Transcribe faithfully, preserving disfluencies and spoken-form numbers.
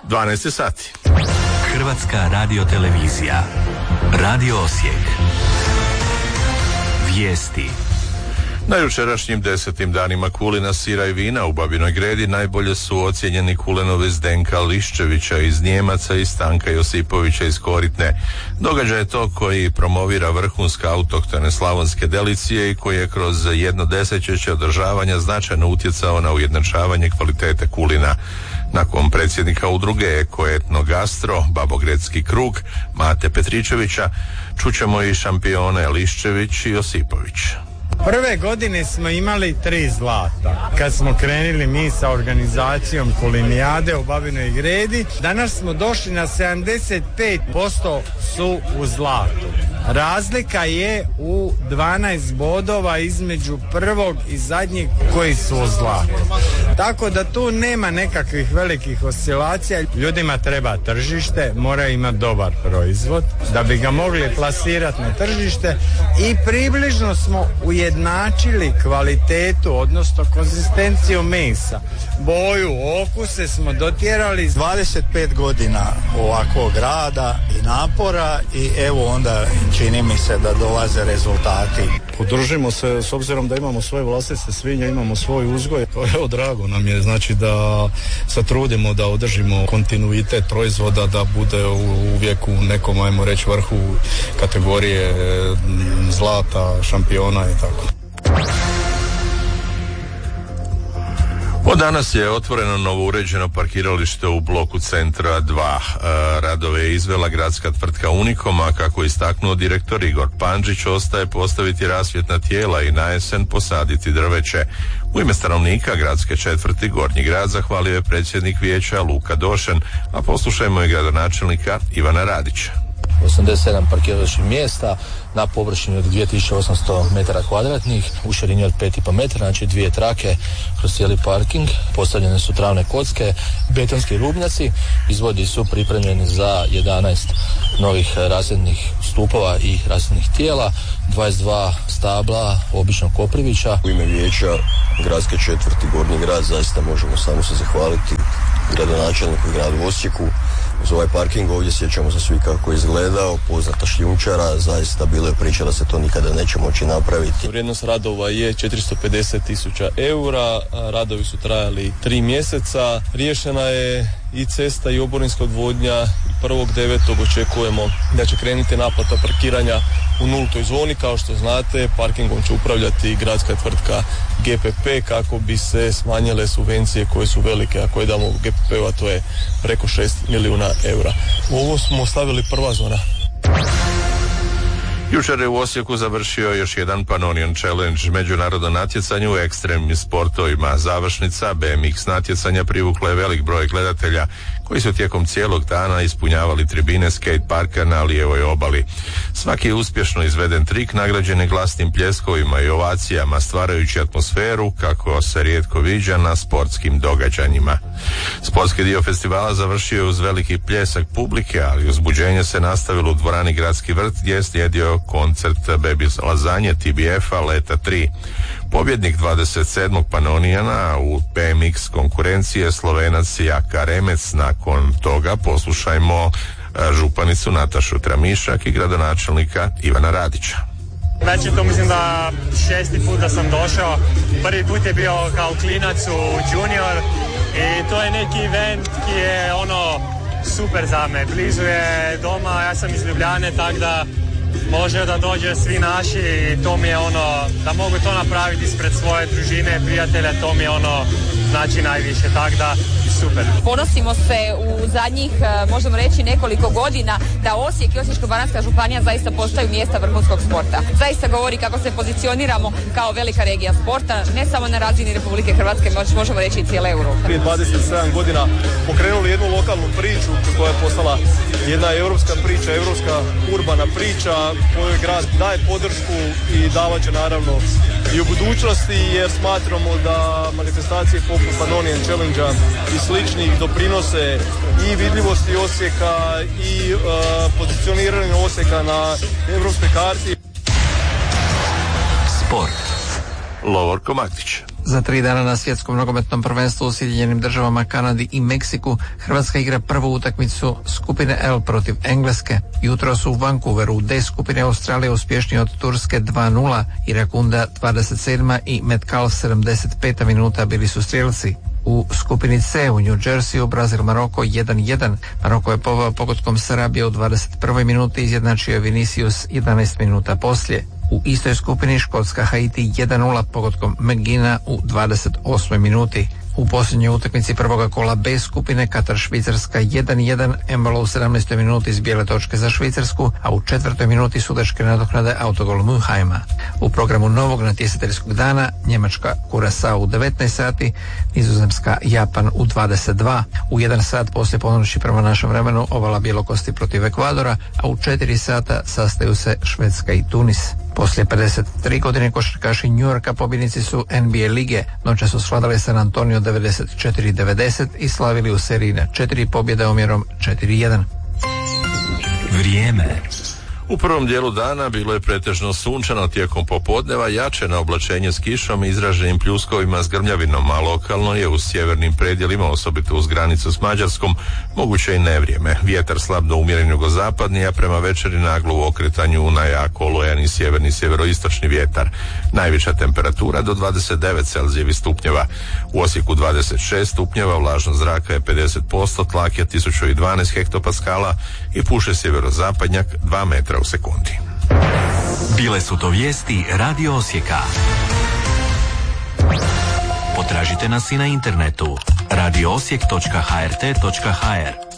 dvanaest sati. Hrvatska radiotelevizija. Radio Osijek. Vijesti. Na jučerašnjim desetim danima kulina, sira i vina u Babinoj Gredi najbolje su ocijenjeni kulenovi Zdenka Liščevića iz Njemaca i Stanka Josipovića iz Koritne. Događaj je to koji promovira vrhunske autohtone slavonske delicije i koji je kroz jedno desetljeće održavanja značajno utjecao na ujednačavanje kvalitete kulina. Nakon predsjednika udruge Eko Etno Gastro, Babogredski krug, Mate Petričevića, čućemo i šampione Liščević i Josipović. Prve godine smo imali tri zlata. Kad smo krenuli mi sa organizacijom kulinijade u Babinoj Gredi, danas smo došli na sedamdeset pet posto su u zlatu. Razlika je u dvanaest bodova između prvog i zadnjeg koji su u zlatu. Tako da tu nema nekakvih velikih oscilacija. Ljudima treba tržište, moraju imati dobar proizvod da bi ga mogli plasirati na tržište i približno smo ujednačili kvalitetu, odnosno konzistenciju mesa. Boju, okuse smo dotjerali. dvadeset pet godina ovakvog rada i napora i evo onda čini mi se da dolaze rezultati. Podržimo se s obzirom da imamo svoje vlastite svinje, imamo svoj uzgoj. Evo, drago nam je, znači da se trudimo da održimo kontinuitet proizvoda, da bude uvijek u nekom, ajmo reći, vrhu kategorije zlata, šampiona i tako. Od danas je otvoreno novo uređeno parkiralište u bloku Centra dva. Radove je izvela gradska tvrtka Unikom, a kako je istaknuo direktor Igor Pandžić, ostaje postaviti rasvjetna tijela i na jesen posaditi drveće. U ime stanovnika gradske četvrti Gornji grad zahvalio je predsjednik vijeća Luka Došen, a poslušajmo i gradonačelnika Ivana Radića. osamdeset sedam parkirališnih mjesta na površini od dvije tisuće osamsto metara kvadratnih, u širini od pet i pol metara, znači dvije trake kroz cijeli parking. Postavljene su travne kocke, betonski rubnjaci, izvodi su pripremljeni za jedanaest novih rasvjetnih stupova i rasvjetnih tijela, dvadeset dva stabla običnog koprivića. U ime vijeća gradske četvrti Gornji grad zaista možemo samo se zahvaliti gradonačelniku i gradu Osijeku za ovaj parking. Ovdje sjećamo se svi kako je izgledao, poznata šljunčara, zaista bilo je priča da se to nikada neće moći napraviti. Vrijednost radova je četiristo pedeset tisuća eura, radovi su trajali tri mjeseca, riješena je i cesta i oborinska odvodnja. prvog devetog očekujemo da će krenuti naplata parkiranja u nultoj zoni. Kao što znate, parkingom će upravljati gradska tvrtka G P P kako bi se smanjile subvencije koje su velike, a koje damo G P P-u, a to je preko šest milijuna eura. Ovo smo stavili prva zona. Jučer je u Osijeku završio još jedan Pannonian Challenge, međunarodno natjecanje u ekstremnim sportovima. Završnica B M X natjecanja privukla je velik broj gledatelja koji su tijekom cijelog dana ispunjavali tribine skate parka na lijevoj obali. Svaki uspješno izveden trik nagrađen je glasnim pljeskovima i ovacijama, stvarajući atmosferu kako se rijetko viđa na sportskim događanjima. Sportski dio festivala završio je uz veliki pljesak publike, ali uzbuđenje se nastavilo u dvorani Gradski vrt gdje je slijedio koncert Baby Lazanje T B F-a Leta tri. Pobjednik dvadeset sedmog Pannoniana u B M X konkurencije Slovenac Jaka Remec. Nakon toga poslušajmo županicu Natašu Tramišak i gradonačelnika Ivana Radića. Već je to mislim da šesti put da sam došao. Prvi put je bio kao klinac u junior i to je neki event ki je ono super za me. Blizu je doma, ja sam iz Ljubljane, tako da može da dođe svi naši i to mi je ono, da mogu to napraviti ispred svoje družine, prijatelja, to mi je ono, znači najviše, tako da super. Ponosimo se u zadnjih, možemo reći, nekoliko godina da Osijek i Osječko-baranjska županija zaista postaju mjesta vrhunskog sporta. Zaista govori kako se pozicioniramo kao velika regija sporta, ne samo na razini Republike Hrvatske, možemo reći i cijele Europe. Prije dvadeset sedam godina pokrenuli jednu lokalnu priču koja je postala jedna europska priča, europska urbana priča kojoj grad daje podršku i davat će naravno i u budućnosti, jer smatramo da manifestacije poput Pannonian Challenge-a i sličnih doprinose i vidljivosti Osijeka i uh, pozicioniranju Osijeka na europskoj karti. Sport. Lovorko Maktić. Za tri dana na svjetskom nogometnom prvenstvu u Sjedinjenim državama, Kanadi i Meksiku Hrvatska igra prvu utakmicu skupine L protiv Engleske. Jutro su u Vancouveru u D skupine Australije uspješniji od Turske dva nula. Irakunda dvadeset sedma i Metcalf sedamdeset peta minuta bili su strijelci. U skupini C u New Jerseyu Brazil Maroko jedan jedan. Maroko je poveo pogodkom Sarabije u dvadeset prvoj minuti, izjednačio je Vinicius jedanaest minuta poslije. U istoj skupini Škotska Haiti jedan nula pogodkom McGinna u dvadeset osmoj minuti. U posljednjoj utakmici prvoga kola B skupine Katar Švicarska jedan jedan, Embolo u sedamnaestoj minuti iz bijele točke za Švicarsku, a u četvrtoj minuti sudačke nadoknade autogol Muhajma. U programu novog natjecateljskog dana Njemačka Kurasao u devetnaest sati, Nizozemska Japan u dvadeset dva. U jedan sat poslije ponoći prema našem vremenu Ovala Bjelokosti protiv Ekvadora, a u četiri sata sastaju se Švedska i Tunis. Poslije pedeset tri godine košarkaši New Yorka pobjednici su N B A lige. Noća su svladali San Antonio devedeset četiri devedeset i slavili u seriji na četiri pobjede omjerom četiri jedan. Vrijeme. U prvom dijelu dana bilo je pretežno sunčano, tijekom popodneva jače na oblačenje s kišom i izraženim pljuskovima s grmljavinom, a lokalno je u sjevernim predjelima, osobito uz granicu s Mađarskom, moguće i nevrijeme. Vjetar slab do umjeren jugozapadni, a prema večeri naglo u okretanju na jako olojan i sjeverni sjeveroistočni vjetar. Najviša temperatura do dvadeset devet Celzijevih stupnjeva. U Osijeku dvadeset šest stupnjeva, vlažnost zraka je pedeset posto, tlak je tisuću dvanaest hektopaskala i puše sjeverozapadnjak dva metra u sekundi. Bile su to vijesti Radio Osijeka. Potražite nas i na internetu radio osijek točka h r t točka h r.